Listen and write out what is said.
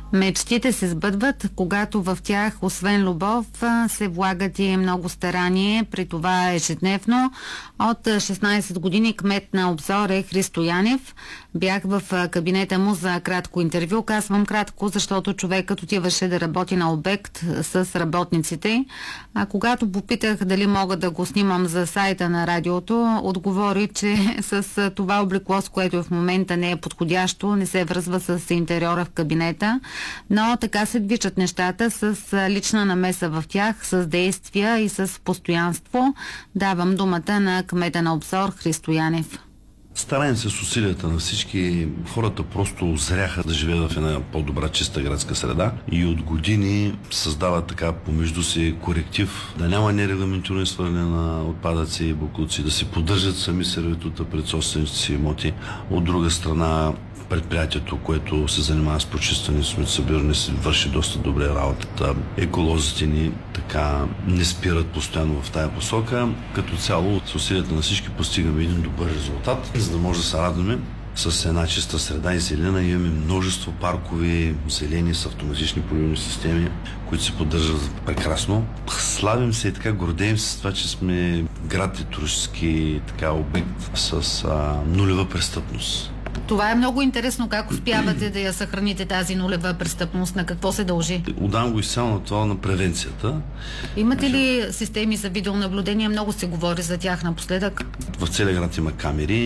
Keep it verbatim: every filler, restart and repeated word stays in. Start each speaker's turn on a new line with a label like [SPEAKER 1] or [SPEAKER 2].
[SPEAKER 1] Мечтите се сбъдват, когато в тях, освен любов, се влагат и много старание, при това ежедневно. От шестнайсет години кмет на Обзор е Христо Янев. Бях в кабинета му за кратко интервю. Казвам кратко, защото човекът отиваше да работи на обект с работниците. А когато попитах дали мога да го снимам за сайта на радиото, отговори, че с това облекло, с което в момента не е подходящо, не се връзва с интериора в кабинета. Но така се движат нещата с лична намеса в тях, с действия и с постоянство. Давам думата на кмета на Обзор Христо Янев.
[SPEAKER 2] Стараем се с усилията на всички. Хората просто озряха да живеят в една по-добра, чиста градска среда и от години създават така помежду си коректив, да няма нерегламентирано свърляне на отпадъци и боклуци, да си поддържат сами сервитута пред собствените си имоти. От друга страна, предприятието, което се занимава с почистване, с събиране, си върши доста добре работата. Еколозите ни така не спират постоянно в тая посока. Като цяло, с усилията на всички постигаме един добър резултат, за да може да се радваме с една чиста среда и зелена. Имаме множество паркови, зелени с автоматични поливни системи, които се поддържат прекрасно. Славим се и така гордеем се с това, че сме град и туристически така обект с а, нулева престъпност.
[SPEAKER 1] Това е много интересно. Как успявате да я съхраните тази нулева престъпност? На какво се дължи?
[SPEAKER 2] Отдавам го изцяло на това, на превенцията.
[SPEAKER 1] Имате ли системи за видеонаблюдение? Много се говори за тях напоследък.
[SPEAKER 2] В целия град има камери.